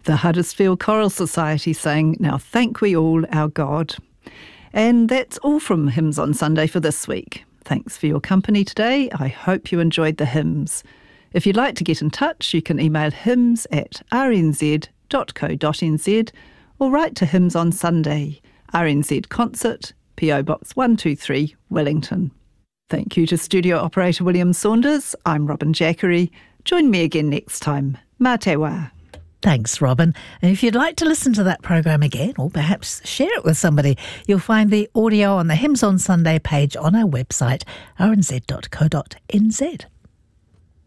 The Huddersfield Choral Society sang Now Thank We All Our God. And that's all from Hymns on Sunday for this week. Thanks for your company today. I hope you enjoyed the hymns. If you'd like to get in touch, you can email hymns@rnz.co.nz or write to Hymns on Sunday, RNZ Concert, PO Box 123, Wellington. Thank you to studio operator William Saunders. I'm Robin Jackery. Join me again next time. Mā te wā. Thanks, Robin. And if you'd like to listen to that program again, or perhaps share it with somebody, you'll find the audio on the Hymns on Sunday page on our website, rnz.co.nz.